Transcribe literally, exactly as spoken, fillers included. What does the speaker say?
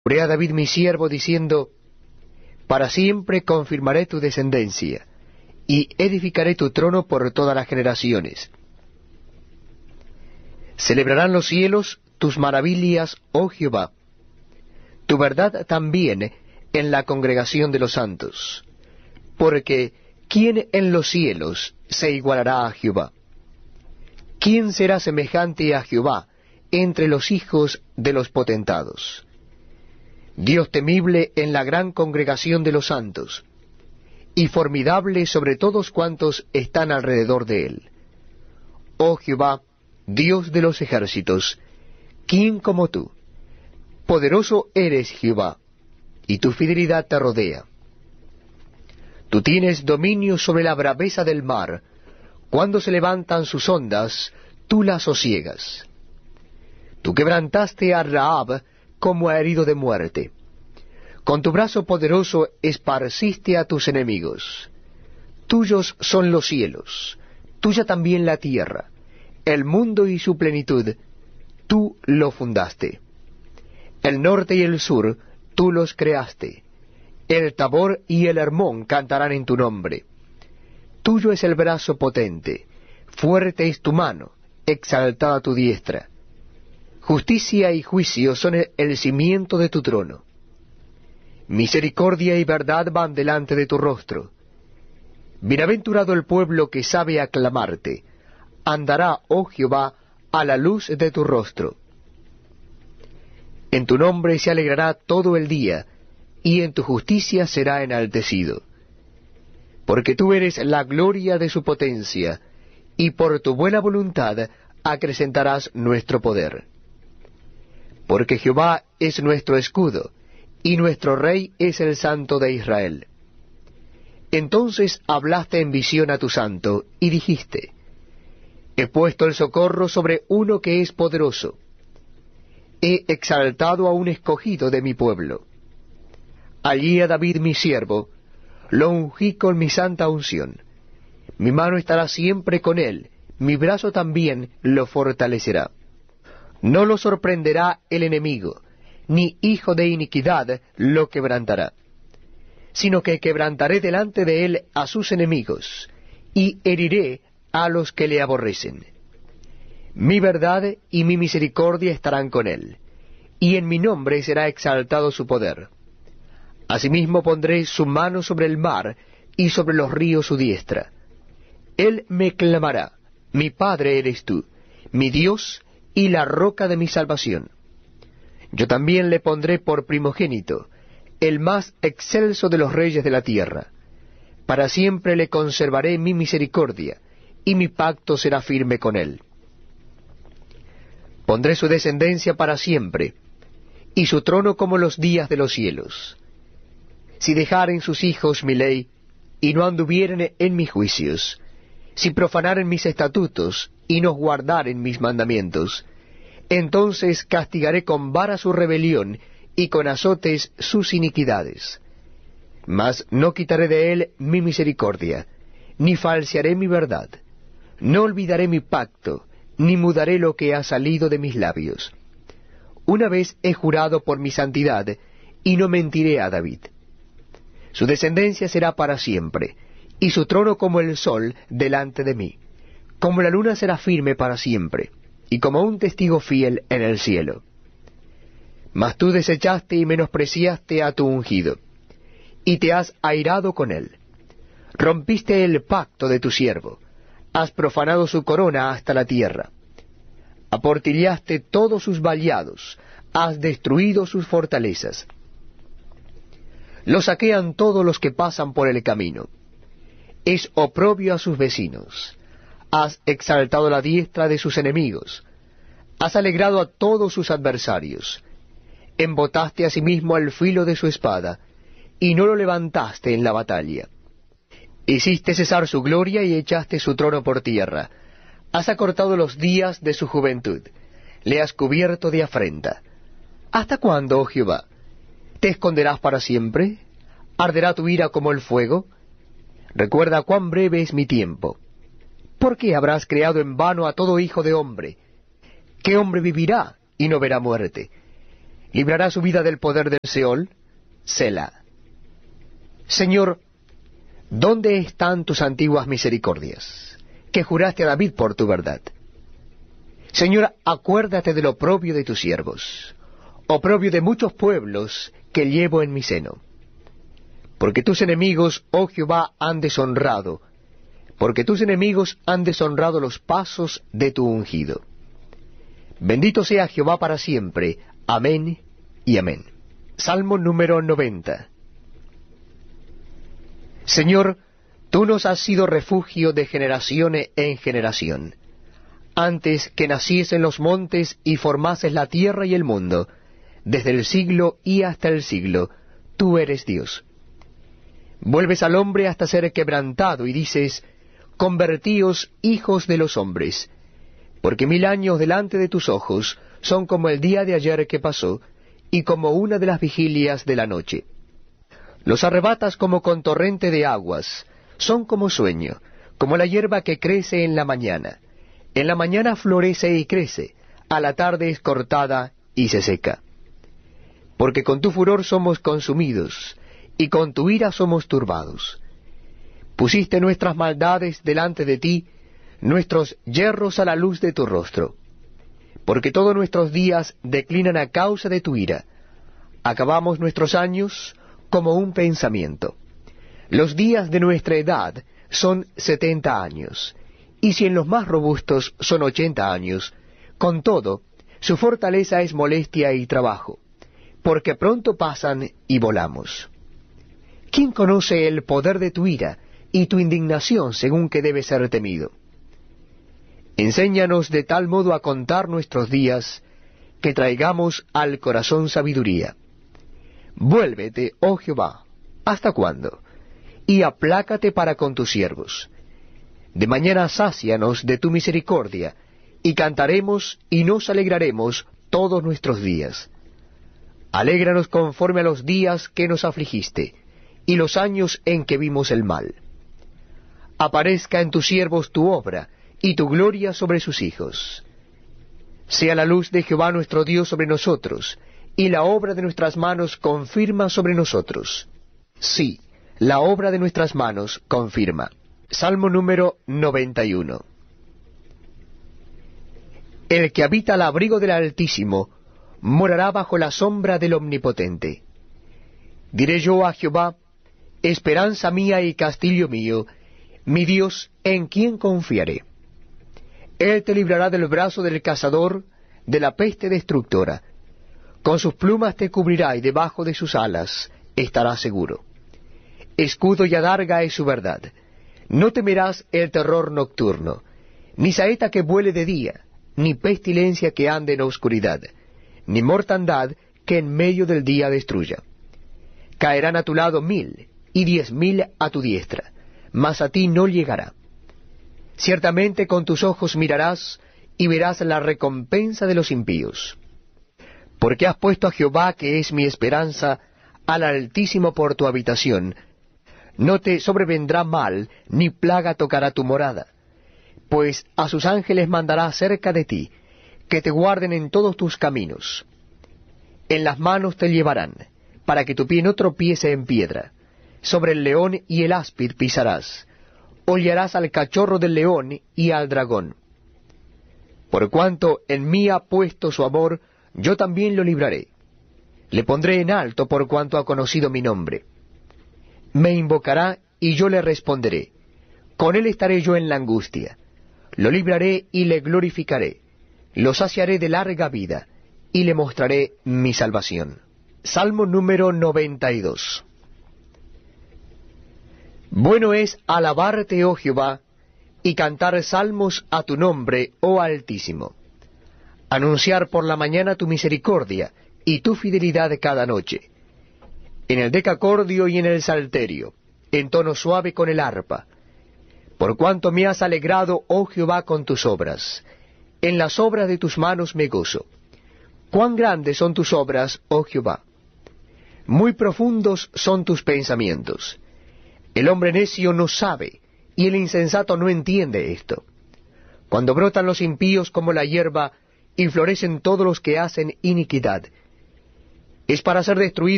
Juré a David mi siervo, diciendo, para siempre confirmaré tu descendencia, y edificaré tu trono por todas las generaciones. Celebrarán los cielos tus maravillas, oh Jehová, tu verdad también en la congregación de los santos, porque ¿quién en los cielos se igualará a Jehová? ¿Quién será semejante a Jehová entre los hijos de los potentados? Dios temible en la gran congregación de los santos, y formidable sobre todos cuantos están alrededor de él. Oh Jehová, Dios de los ejércitos, ¿quién como tú? Poderoso eres Jehová, y tu fidelidad te rodea. Tú tienes dominio sobre la braveza del mar. Cuando se levantan sus ondas, tú las sosiegas. Tú quebrantaste a Rahab como a herido de muerte. Con tu brazo poderoso esparciste a tus enemigos. Tuyos son los cielos, tuya también la tierra, el mundo y su plenitud, tú lo fundaste. El norte y el sur, tú los creaste. El Tabor y el Hermón cantarán en tu nombre. Tuyo es el brazo potente, fuerte es tu mano, exaltada tu diestra. Justicia y juicio son el, el cimiento de tu trono. Misericordia y verdad van delante de tu rostro. Bienaventurado el pueblo que sabe aclamarte. Andará, oh Jehová, a la luz de tu rostro. En tu nombre se alegrará todo el día, y en tu justicia será enaltecido. Porque tú eres la gloria de su potencia, y por tu buena voluntad acrecentarás nuestro poder. Porque Jehová es nuestro escudo, y nuestro Rey es el Santo de Israel. Entonces hablaste en visión a tu santo, y dijiste, he puesto el socorro sobre uno que es poderoso. He exaltado a un escogido de mi pueblo. Allí a David mi siervo, lo ungí con mi santa unción. Mi mano estará siempre con él, mi brazo también lo fortalecerá. No lo sorprenderá el enemigo, ni hijo de iniquidad lo quebrantará, sino que quebrantaré delante de él a sus enemigos, y heriré a los que le aborrecen. Mi verdad y mi misericordia estarán con él, y en mi nombre será exaltado su poder. Asimismo pondré su mano sobre el mar, y sobre los ríos su diestra. Él me clamará, mi Padre eres tú, mi Dios y la roca de mi salvación. Yo también le pondré por primogénito, el más excelso de los reyes de la tierra. Para siempre le conservaré mi misericordia, y mi pacto será firme con él. Pondré su descendencia para siempre, y su trono como los días de los cielos. Si dejaren sus hijos mi ley, y no anduvieren en mis juicios, si profanaren mis estatutos, y no guardaren mis mandamientos, entonces castigaré con vara su rebelión, y con azotes sus iniquidades. Mas no quitaré de él mi misericordia, ni falsearé mi verdad. No olvidaré mi pacto, ni mudaré lo que ha salido de mis labios. Una vez he jurado por mi santidad, y no mentiré a David. Su descendencia será para siempre, y su trono como el sol delante de mí. Como la luna será firme para siempre, y como un testigo fiel en el cielo. Mas tú desechaste y menospreciaste a tu ungido, y te has airado con él. Rompiste el pacto de tu siervo, has profanado su corona hasta la tierra. Aportillaste todos sus vallados, has destruido sus fortalezas. Lo saquean todos los que pasan por el camino. Es oprobio a sus vecinos. Has exaltado la diestra de sus enemigos. Has alegrado a todos sus adversarios. Embotaste asimismo al filo de su espada, y no lo levantaste en la batalla. Hiciste cesar su gloria y echaste su trono por tierra. Has acortado los días de su juventud. Le has cubierto de afrenta. ¿Hasta cuándo, oh Jehová? ¿Te esconderás para siempre? ¿Arderá tu ira como el fuego? Recuerda cuán breve es mi tiempo. ¿Por qué habrás creado en vano a todo hijo de hombre? ¿Qué hombre vivirá y no verá muerte? ¿Librará su vida del poder del Seol? Selah. Señor, ¿dónde están tus antiguas misericordias, que juraste a David por tu verdad? Señor, acuérdate del oprobio de tus siervos, oprobio de muchos pueblos que llevo en mi seno. Porque tus enemigos, oh Jehová, han deshonrado, porque tus enemigos han deshonrado los pasos de tu ungido. Bendito sea Jehová para siempre. Amén y amén. Salmo número noventa. Señor, tú nos has sido refugio de generación en generación. Antes que naciesen los montes y formases la tierra y el mundo, desde el siglo y hasta el siglo, tú eres Dios. Vuelves al hombre hasta ser quebrantado y dices, convertíos hijos de los hombres, porque mil años delante de tus ojos son como el día de ayer que pasó, y como una de las vigilias de la noche. Los arrebatas como con torrente de aguas, son como sueño, como la hierba que crece en la mañana. En la mañana florece y crece, a la tarde es cortada y se seca. Porque con tu furor somos consumidos, y con tu ira somos turbados. Pusiste nuestras maldades delante de ti, nuestros yerros a la luz de tu rostro. Porque todos nuestros días declinan a causa de tu ira. Acabamos nuestros años como un pensamiento. Los días de nuestra edad son setenta años, y si en los más robustos son ochenta años, con todo, su fortaleza es molestia y trabajo, porque pronto pasan y volamos. ¿Quién conoce el poder de tu ira y tu indignación según que debe ser temido? Enséñanos de tal modo a contar nuestros días, que traigamos al corazón sabiduría. Vuélvete, oh Jehová, ¿hasta cuándo? Y aplácate para con tus siervos. De mañana sácianos de tu misericordia, y cantaremos y nos alegraremos todos nuestros días. Alégranos conforme a los días que nos afligiste, y los años en que vimos el mal. Aparezca en tus siervos tu obra, y tu gloria sobre sus hijos. Sea la luz de Jehová nuestro Dios sobre nosotros, y la obra de nuestras manos confirma sobre nosotros. Sí, la obra de nuestras manos confirma. Salmo número noventa y uno. El que habita al abrigo del Altísimo, morará bajo la sombra del Omnipotente. Diré yo a Jehová, esperanza mía y castillo mío, mi Dios, en quien confiaré. Él te librará del brazo del cazador, de la peste destructora. Con sus plumas te cubrirá y debajo de sus alas estarás seguro. Escudo y adarga es su verdad. No temerás el terror nocturno, ni saeta que vuele de día, ni pestilencia que ande en oscuridad, ni mortandad que en medio del día destruya. Caerán a tu lado mil, y diez mil a tu diestra, mas a ti no llegará. Ciertamente con tus ojos mirarás, y verás la recompensa de los impíos. Porque has puesto a Jehová, que es mi esperanza, al Altísimo por tu habitación. No te sobrevendrá mal, ni plaga tocará tu morada. Pues a sus ángeles mandará cerca de ti, que te guarden en todos tus caminos. En las manos te llevarán, para que tu pie no tropiece en piedra. Sobre el león y el áspid pisarás. Hollarás al cachorro del león y al dragón. Por cuanto en mí ha puesto su amor, yo también lo libraré. Le pondré en alto por cuanto ha conocido mi nombre. Me invocará y yo le responderé. Con él estaré yo en la angustia. Lo libraré y le glorificaré. Lo saciaré de larga vida y le mostraré mi salvación. Salmo número noventa y dos. Bueno es alabarte, oh Jehová, y cantar salmos a tu nombre, oh Altísimo. Anunciar por la mañana tu misericordia y tu fidelidad cada noche. En el decacordio y en el salterio, en tono suave con el arpa. Por cuanto me has alegrado, oh Jehová, con tus obras. En las obras de tus manos me gozo. Cuán grandes son tus obras, oh Jehová. Muy profundos son tus pensamientos. El hombre necio no sabe, y el insensato no entiende esto. Cuando brotan los impíos como la hierba, y florecen todos los que hacen iniquidad. es para ser destruido